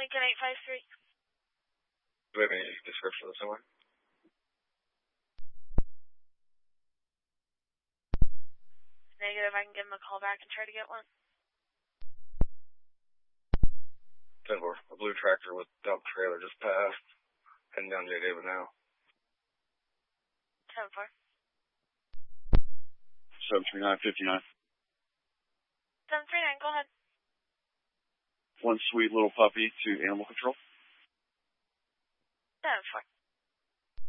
Lincoln 853. Do we have any description of the somewhere? Negative, I can give him a call back and try to get one. 10-4. A blue tractor with dump trailer just passed. Heading down J. David now. 10-4. 73959. 739, go ahead. One sweet little puppy to animal control. 10-4.